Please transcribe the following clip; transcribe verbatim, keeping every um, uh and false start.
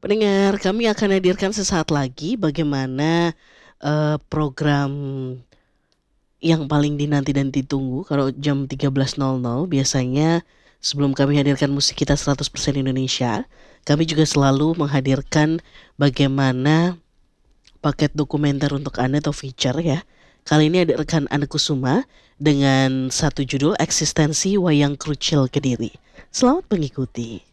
Pendengar, kami akan hadirkan sesaat lagi bagaimana, eee, program yang paling dinanti dan ditunggu kalau jam tiga belas nol nol biasanya sebelum kami hadirkan musik kita seratus persen Indonesia, kami juga selalu menghadirkan bagaimana paket dokumenter untuk Anda atau feature ya. Kali ini ada rekan Ane Kusuma dengan satu judul Eksistensi Wayang Krucil Kediri. Selamat mengikuti.